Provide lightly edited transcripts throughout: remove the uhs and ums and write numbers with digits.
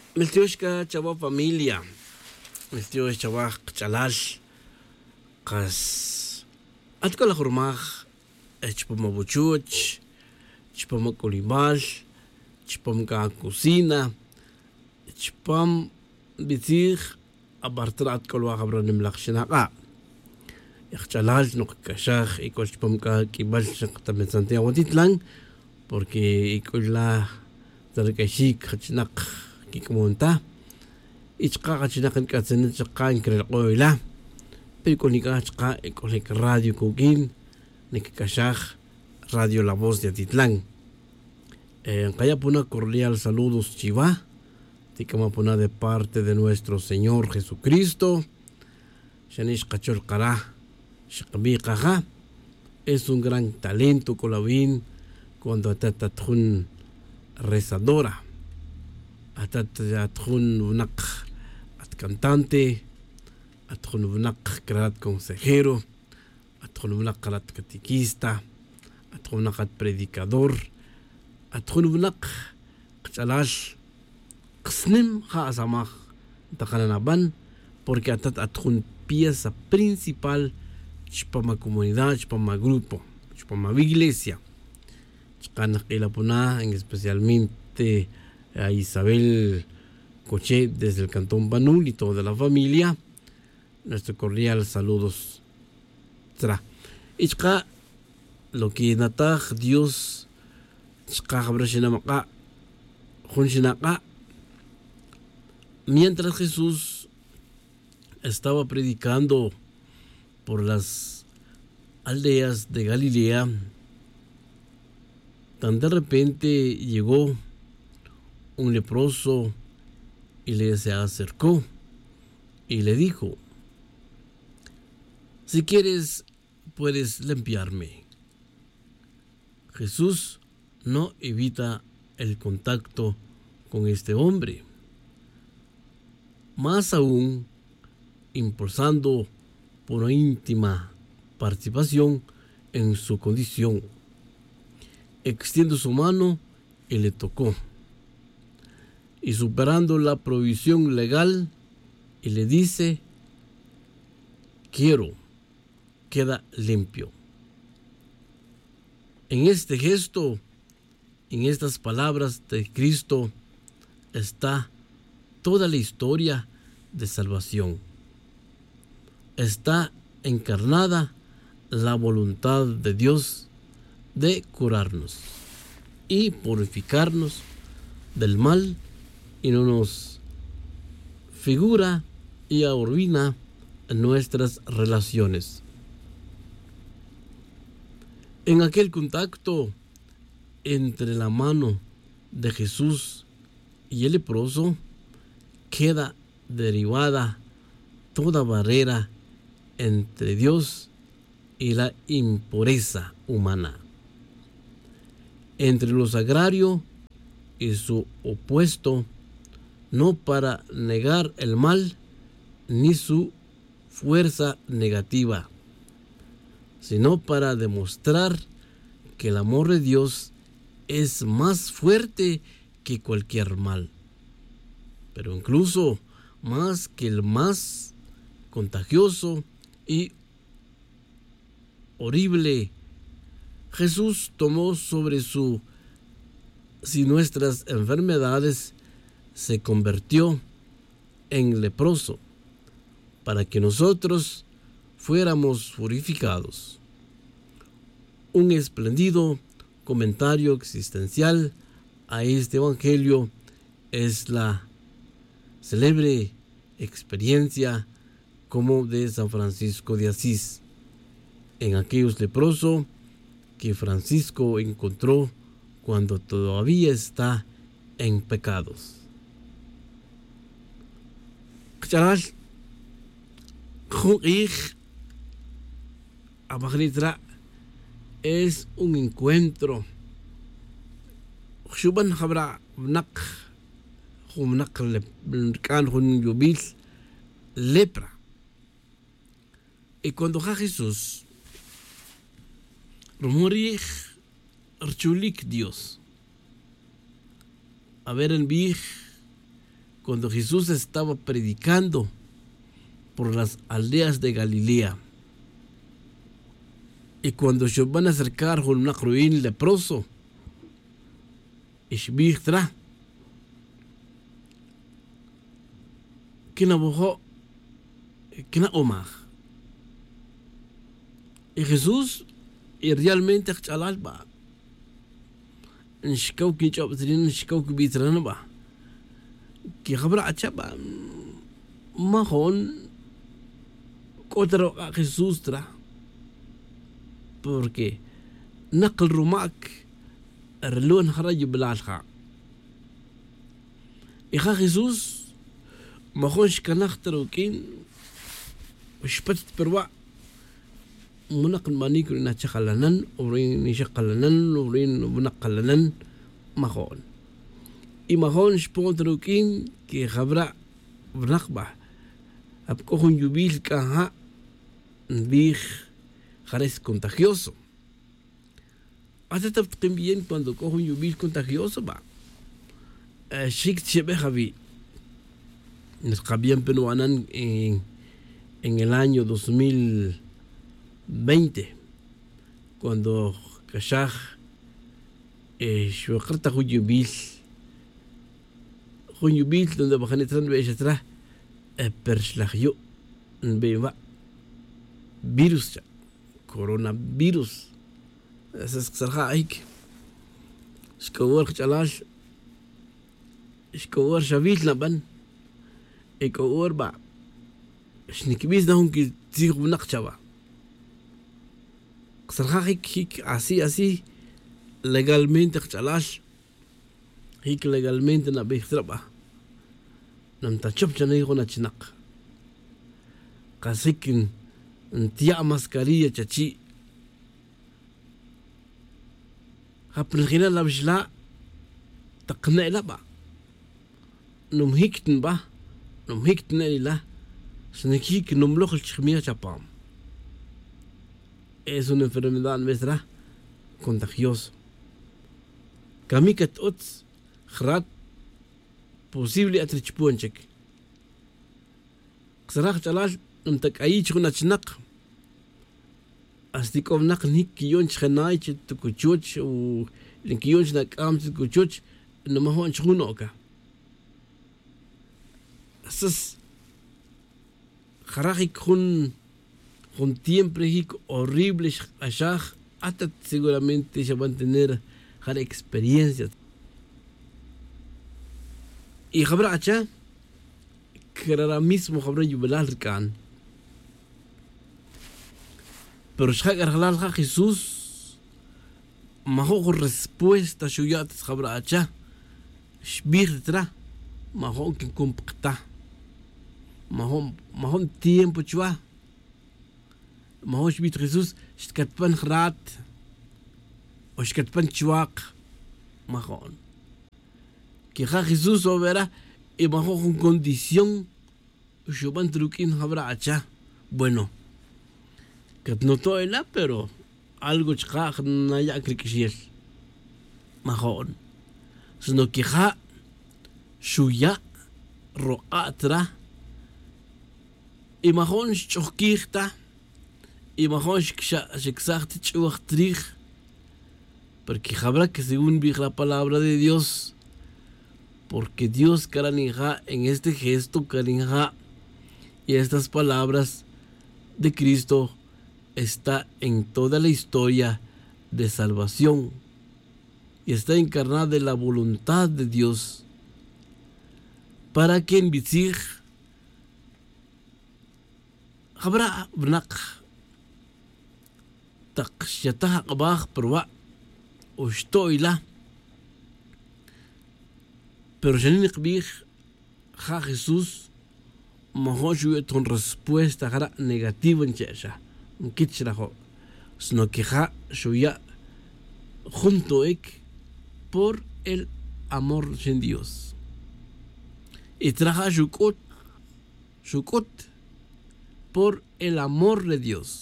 Miltioshka chava familia. Miltiosh chava chalal. Kas. Atkola hurmag. Chpama buchuch. Chpama colimal. Chpam ka cocina. Chpam bitig. Abartrat kolwa kabra nimlak shinaka. Chalal no kashach. Ikol chpam ka kibal shakta Santiago Titlan. Porque ikola tarkashik hachnak kikmonta. Ichka hachnakan katsen chaka increl oila. Pelikonika chaka ikolik radio kukin. Nikikashach radio La Voz de Atitlán. Kaya puna cordial saludos chiva. Tikama puna de parte de nuestro Señor Jesucristo. Shanish kachol kara. Shakabi kaha. Es un gran talento kolawin. Cuando atatun rezadora, atatun unak at cantante, atun unak karat consejero, atun unak karat catequista, atun unak at predicador, atun unak kachalash, ksnim ha asamach takananaban, porque atun pieza principal chpama comunidad, chpama grupo, chpama iglesia. En especialmente a Isabel Coche desde el cantón Banul y toda la familia. Nuestro cordial saludos. Ichka lo que nataj Dios mientras Jesús estaba predicando por las aldeas de Galilea, tan de repente llegó un leproso y le se acercó y le dijo: si quieres, puedes limpiarme. Jesús no evita el contacto con este hombre, más aún impulsando por una íntima participación en su condición. Extiende su mano y le tocó, y superando la provisión legal, y le dice: quiero, queda limpio. En este gesto, en estas palabras de Cristo, está toda la historia de salvación. Está encarnada la voluntad de Dios de curarnos y purificarnos del mal, y no nos figura y arruina nuestras relaciones. En aquel contacto entre la mano de Jesús y el leproso queda derivada toda barrera entre Dios y la impureza humana, entre lo sagrario y su opuesto, no para negar el mal ni su fuerza negativa, sino para demostrar que el amor de Dios es más fuerte que cualquier mal, pero incluso más que el más contagioso y horrible. Jesús tomó sobre si nuestras enfermedades, se convirtió en leproso para que nosotros fuéramos purificados. Un espléndido comentario existencial a este evangelio es la célebre experiencia como de San Francisco de Asís, en aquellos leprosos que Francisco encontró cuando todavía está en pecados. Es un encuentro. Lepra. Y cuando Jesús rumorich archulik Dios, a ver en big cuando Jesús estaba predicando por las aldeas de Galilea. Y cuando se van a acercar con un ruin leproso, Ishbihtra, que no bajó, que no omag. Y Jesús, y realmente, chalal ba, en shkau que chabtrin, en shkau que bitran ba, que habra achaba, mahon, contra Jesús tra. Porque نقل رماك الرلون خرج بالعلقة إخا خيسوس ما خونش كان أختر وكين وشبت بروا منقل مانيك لنا تشخلنن ورين يشخلنن ورين بنقلنن ما خون إما خونش بونتروكين كي خبرة بنقبة أبكوهن يبيل كها نبيخ es contagioso. Hasta te bien cuando cojo un yubil contagioso, va. Shik chebe javi. Nos cabían peruanan en el año 2020, cuando Kashaj shuakrta un yubil donde bajan etran ve etra perslagyo beba virus coronavirus. Ese es Sarhaik. Skawar Chalash. Skawar Shavit Laban. Ekawar Ba. Shnikibis da un que tig bunakchava. Sarhaik hik así legalmente Chalash. Hik legalmente na bihtraba. Nam tachop chanay gona chinak. Kasikin tía mascarilla chachi. Hapnkhina la bishla taqna la ba. Numhikten ba. Numhikten la. Snekik numloch el chimia chapam. Es una enfermedad nuestra contagiosa. Kamikat ots khrat posible atrichpunchek. Ksarach chalal نمتك أي شغلة نق أستيكم نق نيك كيونش خنايش تكوتشوتش و لكيونش نك أم تكوتشوتش إنما هو شغلناك أساس خراخي كون tiempo هيك horrible أشاخ hasta seguramente se van a tener cada experiencia y خبر أشا que ahora mismo خبر يبلال كان pero Shaka Jesús majo respuesta shuyat khabra acha shbir tra majo que compacta majo tiempo chwa majo shbit Jesús shkatpan khrat o shkatpan chwaq majo que Jesús obera y majo con condición shuban trukin khabra acha bueno que no todo el pero algo chkaj na ya krikishir mahon sino que ja shuya roatra y mahon chokirta y mahon shiksacht chuachtrich porque habrá que según vi la palabra de Dios porque Dios karanija en este gesto karanija y estas palabras de Cristo está en toda la historia de salvación y está encarnada en la voluntad de Dios para que en Bitzig habrá bnak takshatah abach perwa ushtoila pero janin qbih ja Jesús mahoju con respuesta negativa en chesha kitchrajo sino que ja shuya junto ek por el amor de Dios y traja shukot por el amor de Dios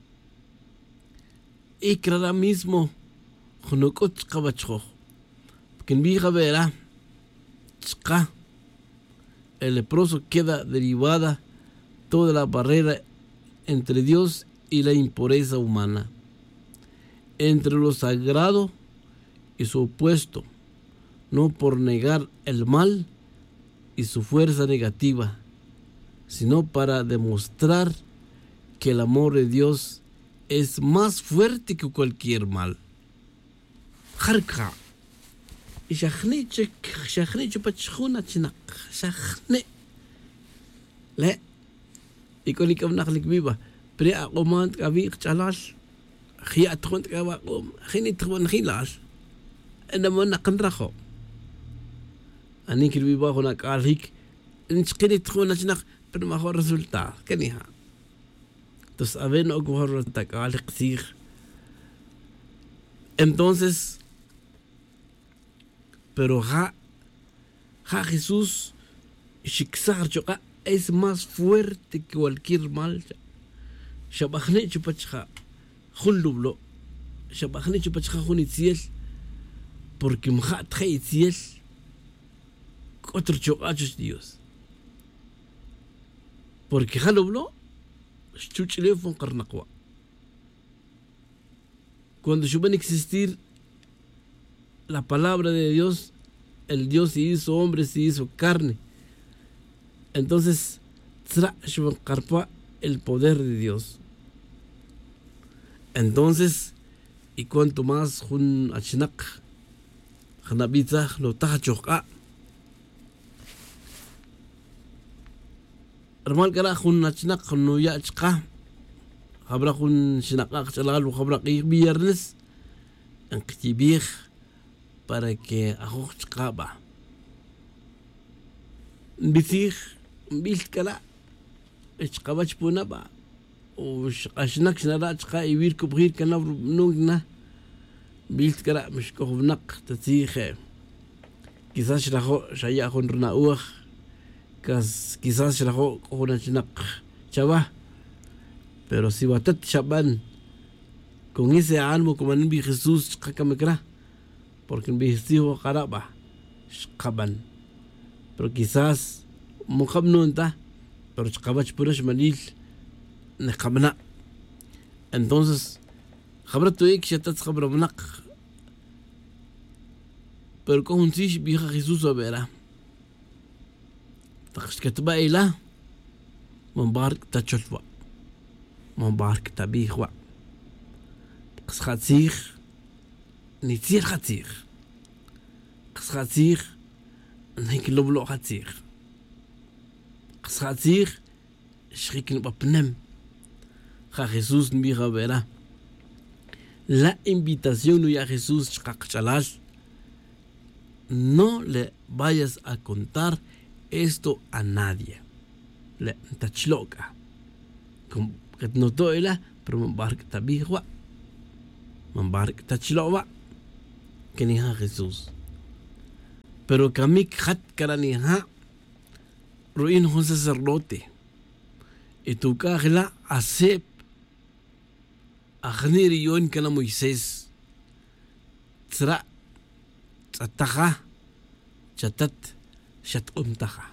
y cada mismo junukot kabachro que vi vera chka el leproso queda derivada toda la barrera entre Dios y la impureza humana, entre lo sagrado y su opuesto, no por negar el mal y su fuerza negativa, sino para demostrar que el amor de Dios es más fuerte que cualquier mal. Jarka. شخني بتشخونة تشنق شخني لا يقول لك ابن أخلك بيبا بري أقومان تقابيق تشالاش خيات تخون تقاباقوم خيني تخون خيلاش إنما نقن رخو أنيك البيبا هناك قال هيك نشقيني تخون تشنق برما هو الرسولتا كنيها تسأبين أقوى الرسولتا قال قسيخ. Entonces pero Jesús es más fuerte que cualquier mal. Shabachne chupachja khulublo shabachne chupachja khunitziel porque mja tjaitziel otro chocachos Dios porque halublo chuchile fun qarnaqwa cuando suban existir la palabra de Dios, el Dios se hizo hombre, se hizo carne. Entonces, el poder de Dios. Entonces, y cuanto más jun achnak, janabita, lo tachoka. Hermal kara jun achnak, no ya chka. Habra jun shinaka, chalal, habra viernes, en Kitibir. Para que ajoch chqaba bitig bilt kala chqaba chpuna ba o ashnak shnara chqa ibir kubghir kana nugna bilt kala مش كهنق تتيخ quizás shrajo shaya honrna uach quizás shrajo hona chnak chava pero si batat shaban con ese ánimo como en Jesús chqa mekra porque en vestido caraba shqaban pero quizás mujabnunta pero shqabach purash manil neqabna entonces khabratu ik shatat khabra bnaq pero con tish biha Jesús vera taqshkatba ila mubarak tachulwa mubarak tabihwa qsxatsig نيتير خطير قص خطير نهيك لبلو خطير قص خطير شريك نبنم خا Jesús نبيغا بيرا la invitación ya Jesús chalash no le vayas a contar esto a nadie le tachloka como que no toila pero mambark tabihwa mambark tachlowa que ni Jesús. Pero kamik hat karaniha ruin un sacerdote. Y tu kajla acep aghnir yon kana Moisés. Tsra tsataha chatat shat umtaha.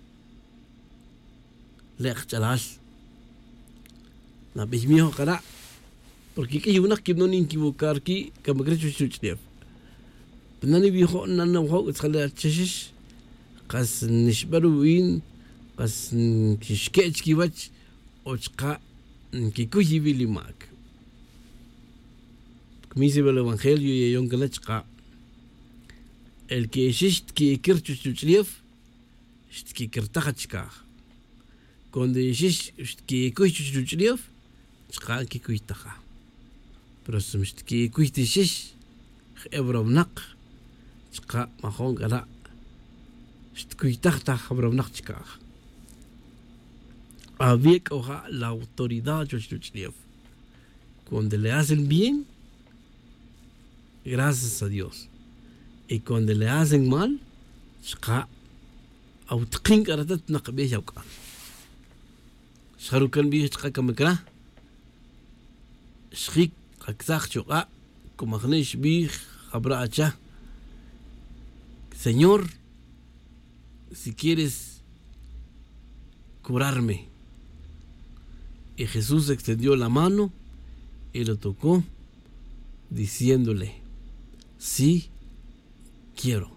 Lech chalash. Na bihmiho kara. Porque que una que no equivocar aquí que me creo chuchlev. Nani biho nana ho tkhalla tshish qas nishbaruin qas kishkech kiwach ochqa kikuyi bilimak. Comisa el evangelio y yon kalachqa el que shist que kirchu chuchlev shit que kirtachka. Cuando shish que kuchu chuchlev chqa que kuitaha. Pero sumst que kuitish ebrovnak chqa mahon gala kuitachta ebrovnak chqa había la autoridad chuchlev cuando le hacen bien gracias a Dios y cuando le hacen mal chqa autqin karatat naqbi shawqa sharukan bi chqa kamkra shrik qakzaq chuqa como khnish bi Señor, si quieres curarme. Y Jesús extendió la mano y lo tocó, diciéndole: sí, quiero.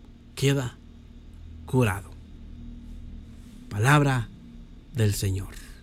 Queda curado. Palabra del Señor.